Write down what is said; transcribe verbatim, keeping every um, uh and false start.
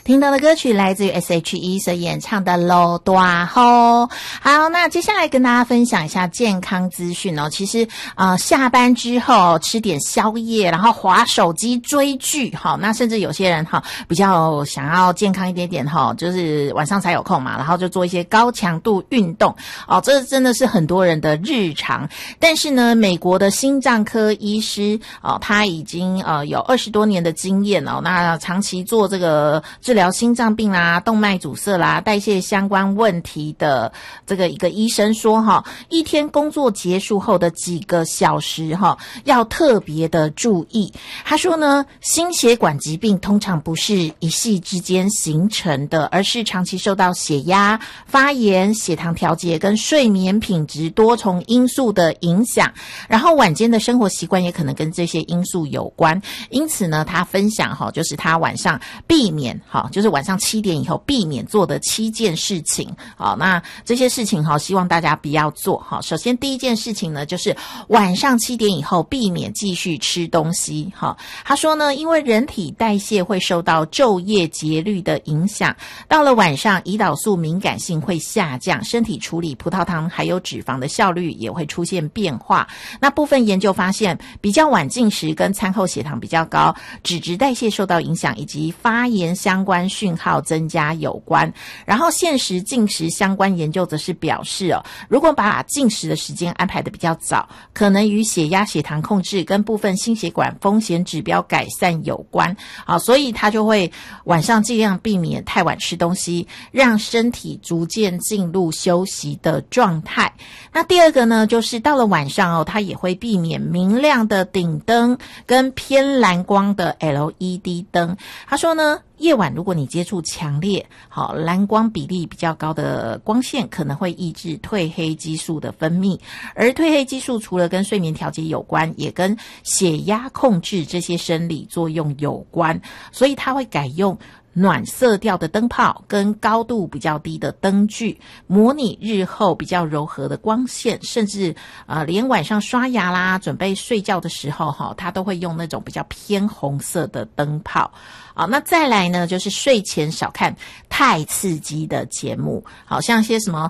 听到的歌曲来自于 S H E 所演唱的路大雨。好，那接下来跟大家分享一下健康资讯哦。其实呃下班之后吃点宵夜，然后滑手机追剧，好，那甚至有些人哈比较想要健康一点点哈，就是晚上才有空嘛，然后就做一些高强度运动哦，这真的是很多人的日常。但是呢，美国的心脏科医师哦，他已经呃有二十多年的经验哦，那长期做这个治疗心脏病啦、动脉阻塞啦、代谢相关问题的这个一个医生说哈，一天工作结束后的几个小时哈，要特别的注意。他说呢，心血管疾病通常不是一夕之间形成的，而是长期受到血压、发炎、血糖调节跟睡眠品质多重因素的影响，然后晚间的生活习惯也可能跟这些因素有关。因此呢，他分享哈，就是他晚上避免哈，就是晚上七点以后避免做的七件事情。好，那这些事情哈，希望大家不要做哈。首先第一件事情呢，就是晚上七点以后避免继续吃东西哈。他说呢，因为人体代谢会受到昼夜节律的影响，到了晚上胰岛素敏感性会下降，身体处理葡萄糖还有脂肪的效率也会出现变化。那部分研究发现，比较晚进食跟餐后血糖比较高，脂质代谢受到影响，以及发炎相关讯号增加有关。然后限时进食相关研究则是表示哦，如果把进食的时间安排的比较早，可能与血压、血糖控制跟部分心血管风险指标改善有关。好，所以他就会晚上尽量避免太晚吃东西，让身体逐渐进入休息的状态。那第二个呢，就是到了晚上哦，他也会避免明亮的顶灯跟偏蓝光的 L E D 灯。他说呢，夜晚如果你接触强烈好蓝光比例比较高的光线，可能会抑制褪黑激素的分泌，而褪黑激素除了跟睡眠调节有关，也跟血压控制这些生理作用有关，所以他会改用暖色调的灯泡跟高度比较低的灯具，模拟日后比较柔和的光线，甚至呃连晚上刷牙啦准备睡觉的时候哈，他都会用那种比较偏红色的灯泡。好，那再来呢，就是睡前少看太刺激的节目，好像些什么